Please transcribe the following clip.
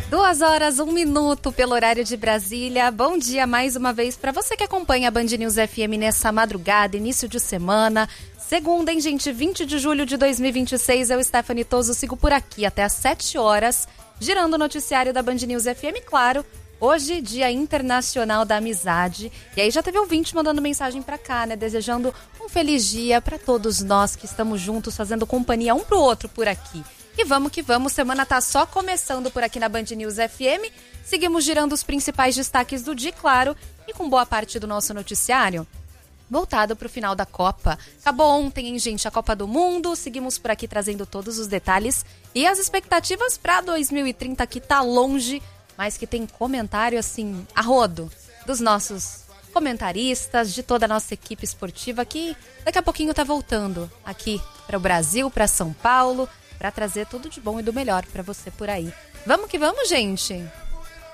2 horas, 1 minuto pelo horário de Brasília. Bom dia mais uma vez para você que acompanha a Band News FM nessa madrugada, início de semana. Segunda, hein, gente? 20 de julho de 2026. Eu, Stephanie Toso, sigo por aqui até às 7 horas, girando o noticiário da Band News FM, claro. Hoje, Dia Internacional da Amizade. E aí já teve ouvinte mandando mensagem pra cá, né? Desejando um feliz dia pra todos nós que estamos juntos, fazendo companhia um pro outro por aqui. E vamos que vamos, semana tá só começando por aqui na Band News FM. Seguimos girando os principais destaques do dia, claro, e com boa parte do nosso noticiário voltado pro final da Copa. Acabou ontem, hein, gente, a Copa do Mundo. Seguimos por aqui trazendo todos os detalhes e as expectativas pra 2030, que tá longe, mas que tem comentário, assim, a rodo dos nossos comentaristas, de toda a nossa equipe esportiva, que daqui a pouquinho tá voltando aqui para o Brasil, para São Paulo, para trazer tudo de bom e do melhor para você por aí. Vamos que vamos, gente!